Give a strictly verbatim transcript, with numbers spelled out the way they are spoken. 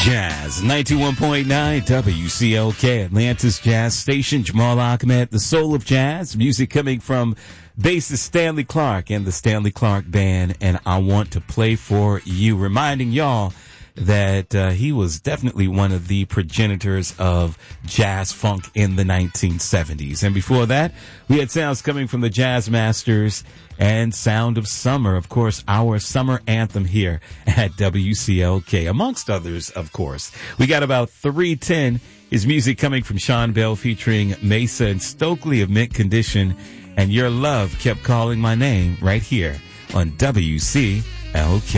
Jazz, ninety-one point nine W C L K, Atlantis Jazz Station. Jamal Ahmed, the soul of jazz. Music coming from bassist Stanley Clarke and the Stanley Clarke Band. And I want to play for you, reminding y'all that uh, he was definitely one of the progenitors of jazz funk in the nineteen seventies. And before that, we had sounds coming from the Jazz Masters and Sound of Summer, of course, our summer anthem here at W C L K, amongst others, of course. We got about three ten. His music coming from Sean Bell featuring Mesa and Stokely of Mint Condition, and Your Love Kept Calling My Name right here on W C L K.